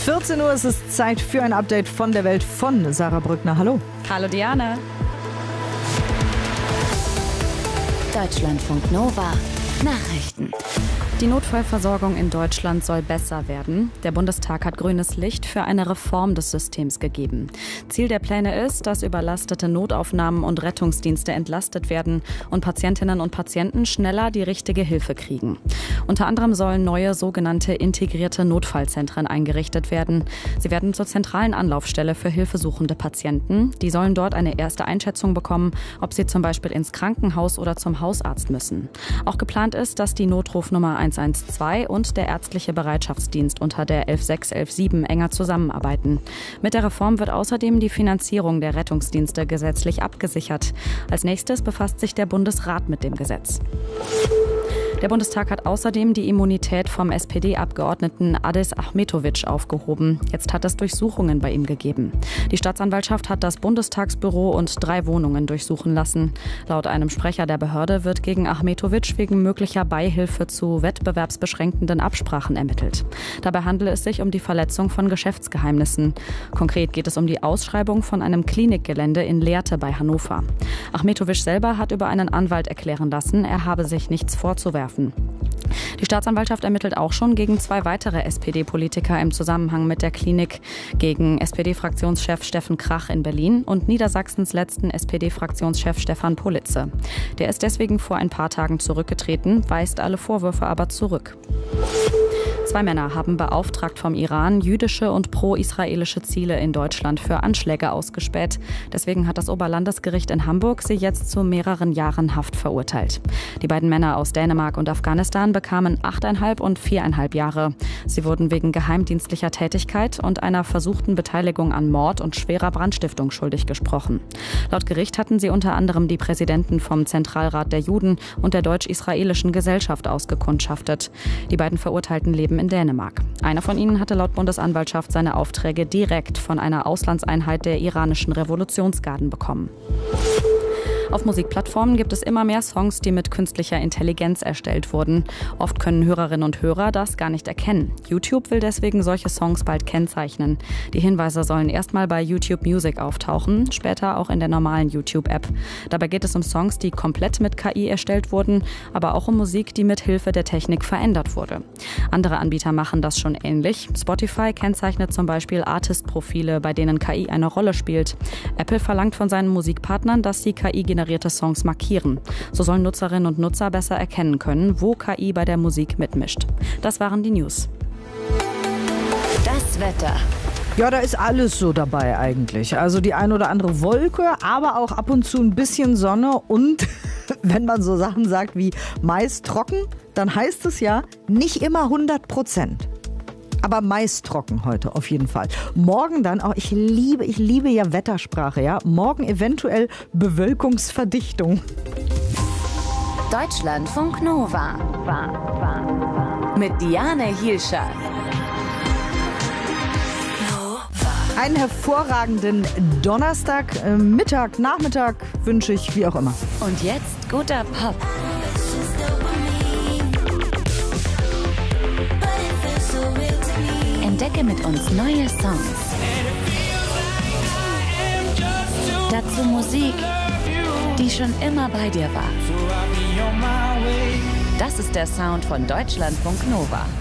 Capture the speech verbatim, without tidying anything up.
vierzehn Uhr ist es Zeit für ein Update von der Welt von Sarah Brückner. Hallo. Hallo Diana. Deutschlandfunk Nova. Nachrichten. Die Notfallversorgung in Deutschland soll besser werden. Der Bundestag hat grünes Licht für eine Reform des Systems gegeben. Ziel der Pläne ist, dass überlastete Notaufnahmen und Rettungsdienste entlastet werden und Patientinnen und Patienten schneller die richtige Hilfe kriegen. Unter anderem sollen neue sogenannte integrierte Notfallzentren eingerichtet werden. Sie werden zur zentralen Anlaufstelle für hilfesuchende Patienten. Die sollen dort eine erste Einschätzung bekommen, ob sie zum Beispiel ins Krankenhaus oder zum Hausarzt müssen. Auch geplant ist, dass die Notrufnummer eins eins zwei und der ärztliche Bereitschaftsdienst unter der elf sechs elf sieben enger zusammenarbeiten. Mit der Reform wird außerdem die Finanzierung der Rettungsdienste gesetzlich abgesichert. Als nächstes befasst sich der Bundesrat mit dem Gesetz. Der Bundestag hat außerdem die Immunität vom S P D-Abgeordneten Adis Ahmetović aufgehoben. Jetzt hat es Durchsuchungen bei ihm gegeben. Die Staatsanwaltschaft hat das Bundestagsbüro und drei Wohnungen durchsuchen lassen. Laut einem Sprecher der Behörde wird gegen Ahmetović wegen möglicher Beihilfe zu wettbewerbsbeschränkenden Absprachen ermittelt. Dabei handele es sich um die Verletzung von Geschäftsgeheimnissen. Konkret geht es um die Ausschreibung von einem Klinikgelände in Lehrte bei Hannover. Ahmetović selber hat über einen Anwalt erklären lassen, er habe sich nichts vorzuwerfen. Die Staatsanwaltschaft ermittelt auch schon gegen zwei weitere S P D-Politiker im Zusammenhang mit der Klinik, gegen S P D-Fraktionschef Steffen Krach in Berlin und Niedersachsens letzten S P D-Fraktionschef Stefan Politze. Der ist deswegen vor ein paar Tagen zurückgetreten, weist alle Vorwürfe aber zurück. Zwei Männer haben beauftragt vom Iran jüdische und pro-israelische Ziele in Deutschland für Anschläge ausgespäht. Deswegen hat das Oberlandesgericht in Hamburg sie jetzt zu mehreren Jahren Haft verurteilt. Die beiden Männer aus Dänemark und Afghanistan bekamen achteinhalb und viereinhalb Jahre. Sie wurden wegen geheimdienstlicher Tätigkeit und einer versuchten Beteiligung an Mord und schwerer Brandstiftung schuldig gesprochen. Laut Gericht hatten sie unter anderem die Präsidenten vom Zentralrat der Juden und der Deutsch-Israelischen Gesellschaft ausgekundschaftet. Die beiden Verurteilten leben in Dänemark. Einer von ihnen hatte laut Bundesanwaltschaft seine Aufträge direkt von einer Auslandseinheit der iranischen Revolutionsgarden bekommen. Auf Musikplattformen gibt es immer mehr Songs, die mit künstlicher Intelligenz erstellt wurden. Oft können Hörerinnen und Hörer das gar nicht erkennen. YouTube will deswegen solche Songs bald kennzeichnen. Die Hinweise sollen erstmal bei YouTube Music auftauchen, später auch in der normalen YouTube-App. Dabei geht es um Songs, die komplett mit K I erstellt wurden, aber auch um Musik, die mit Hilfe der Technik verändert wurde. Andere Anbieter machen das schon ähnlich. Spotify kennzeichnet zum Beispiel Artist-Profile, bei denen K I eine Rolle spielt. Apple verlangt von seinen Musikpartnern, dass sie K I generierte Songs markieren. So sollen Nutzerinnen und Nutzer besser erkennen können, wo K I bei der Musik mitmischt. Das waren die News. Das Wetter. Ja, da ist alles so dabei eigentlich. Also die ein oder andere Wolke, aber auch ab und zu ein bisschen Sonne. Und wenn man so Sachen sagt wie meist trocken, dann heißt es ja nicht immer hundert Prozent. Aber meist trocken heute auf jeden Fall. Morgen dann auch, ich liebe, ich liebe ja Wettersprache, ja. Morgen eventuell Bewölkungsverdichtung. Deutschlandfunk Nova. Mit Diane Hielscher. Einen hervorragenden Donnerstag, äh, Mittag, Nachmittag wünsche ich, wie auch immer. Und jetzt guter Pop. Entdecke mit uns neue Songs. Dazu Musik, die schon immer bei dir war. Das ist der Sound von Deutschlandfunk Nova.